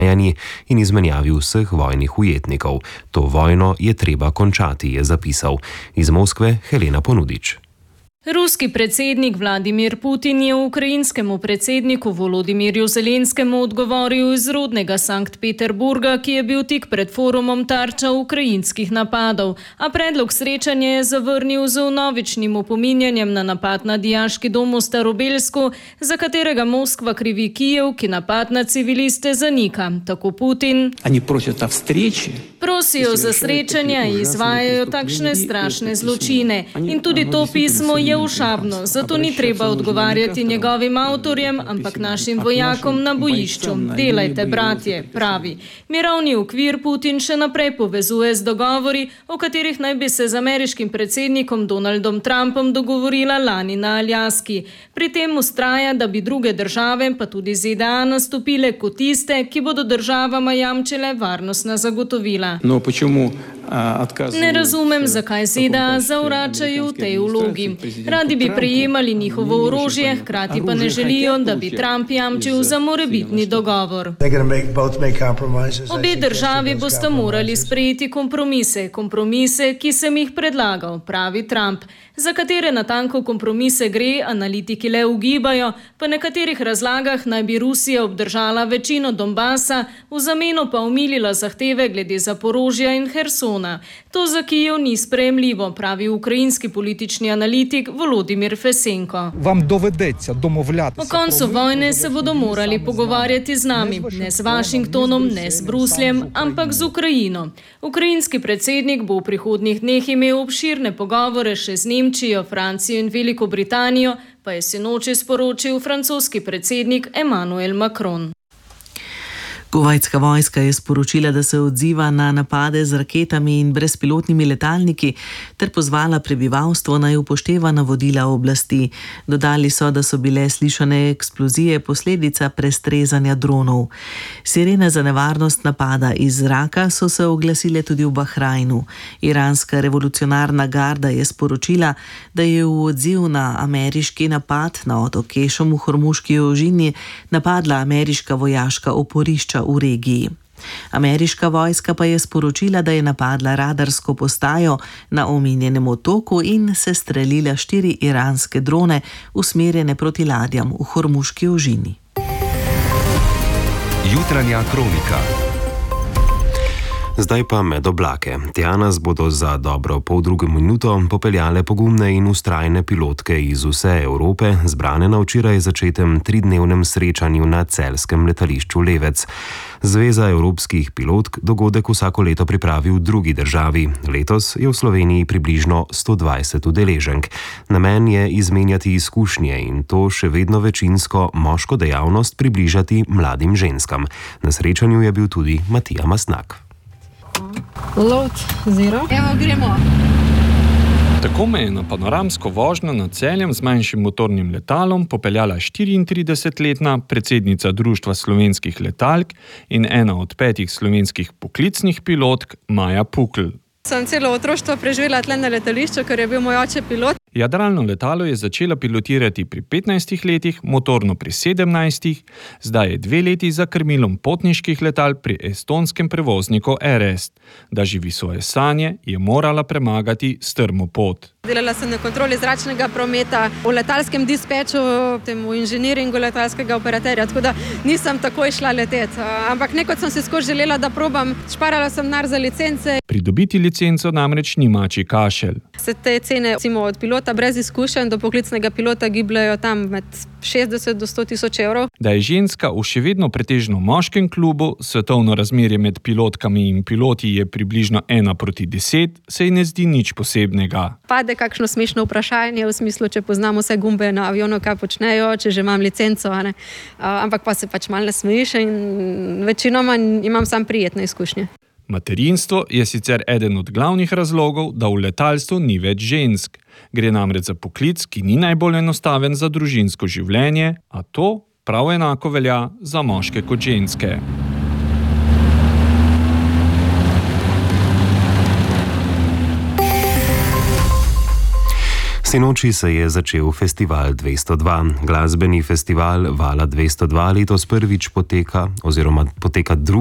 in izmenjavi vseh vojnih ujetnikov. To vojno je treba končati, je zapisal. Iz Moskve Helena Ponudič. Ruski predsednik Vladimir Putin je ukrajinskemu predsedniku Volodimirju Zelenskemu odgovoril iz rodnega Sankt Peterburga, ki je bil tik pred forumom tarča ukrajinskih napadov, a predlog srečanja je zavrnil z vnovičnim opominjanjem na napad na dijaški dom v Starobelsku, za katerega Moskva krivi Kijev, ki napad na civiliste zanika. Tako Putin. Prosijo za srečanja in izvajajo takšne strašne zločine. In tudi to pismo je ušabno, zato ni treba odgovarjati njegovim avtorjem, ampak našim vojakom na bojišču. Delajte, bratje, pravi. Mirovni okvir Putin še naprej povezuje z dogovori, o katerih naj bi se z ameriškim predsednikom Donaldom Trumpom dogovorila lani na Aljaski. Pri tem vztraja, da bi druge države, pa tudi ZDA, nastopile kot tiste, ki bodo državama jamčile varnostna zagotovila. Ne razumem, zakaj ZDA zavračajo v tej vlogi. Radi bi prejemali njihovo orožje, hkrati pa ne želijo, da bi Trump jamčil za morebitni dogovor. Obe državi boste morali sprejeti kompromise, ki sem jih predlagal, pravi Trump. Za katere natanko kompromise gre, analitiki le ugibajo, po nekaterih razlagah naj bi Rusija obdržala večino Donbasa, v zameno pa omilila zahteve glede Zaporožja in Hersona. To za Kijev ni sprejemljivo, pravi ukrajinski politični analitik Volodimir Fesenko. Po koncu vojne se bodo morali pogovarjati z nami, ne z Washingtonom, ne z Brusljem, ampak z Ukrajino. Ukrajinski predsednik bo v prihodnjih dneh imel obširne pogovore še z Nemčijo, Francijo in Veliko Britanijo, pa je sinoči sporočil francoski predsednik Emmanuel Macron. Kuvajtska vojska je sporočila, da se odziva na napade z raketami in brezpilotnimi letalniki ter pozvala prebivalstvo naj upošteva navodila oblasti. Dodali so, da so bile slišane eksplozije posledica prestrezanja dronov. Sirene za nevarnost napada iz zraka so se oglasile tudi v Bahrajnu. Iranska revolucionarna garda je sporočila, da je v odziv na ameriški napad na otok Kešom v Hormuški ožini napadla ameriška vojaška oporišča v regiji. Ameriška vojska pa je sporočila, da je napadla radarsko postajo na omenjenem otoku in se streljila 4 iranske drone usmerjene proti ladjam v Hormuški ožini. Jutranja kronika. Zdaj pa med oblake. Tja nas bodo za dobro poldrugo minuto popeljale pogumne in vztrajne pilotke iz vse Evrope, zbrane na včeraj začetem 3-dnevnem srečanju na celjskem letališču Levec. Zveza evropskih pilotk dogodek vsako leto pripravi v drugi državi. Letos je v Sloveniji približno 120 udeleženk. Namen je izmenjati izkušnje in to še vedno večinsko moško dejavnost približati mladim ženskam. Na srečanju je bil tudi Matija Mastnak. Load zero. Evo, gremo. Tako me je na panoramsko vožnjo nad Celjem z manjšim motornim letalom popeljala 34-letna predsednica Društva slovenskih letalk in ena od 5 slovenskih poklicnih pilotk Maja Pukl. Sem celo otroštvo preživela tle na letališču, ker je bil moj oče pilot. Jadralno letalo je začela pilotirati pri 15 letih, motorno pri 17, zdaj je 2 leti za krmilom potniških letal pri estonskem prevozniku RS. Da živi svoje sanje, je morala premagati strmo pot. Delala sem na kontroli zračnega prometa, v letalskem dispeču, v inženiringu letalskega operaterja, tako da nisem takoj šla leteti. Ampak nekot sem si skozi želela, da probam. Šparala sem denar za licence. Pridobiti licenco namreč ni mačji kašelj. Se te cene od pilota brez izkušenj do poklicnega pilota gibljajo tam med 60 do 100 tisoč evrov. Da je ženska v še vedno pretežno moškem klubu, svetovno razmerje med pilotkami in piloti je približno 1:10, se ji ne zdi nič posebnega. Pade kakšno smešno vprašanje v smislu, če poznam vse gumbe na avionu, kaj počnejo, če že imam licenco, ne? Ampak pa se pač malo nasmejiš in večinoma imam sam prijetne izkušnje. Materinstvo je sicer eden od glavnih razlogov, da v letalstvu ni več žensk. Gre namreč za poklic, ki ni najbolj enostaven za družinsko življenje, a to prav enako velja za moške kot ženske. Sinoči se je začel festival 202. Glasbeni festival Vala 202 letos prvič poteka drugič.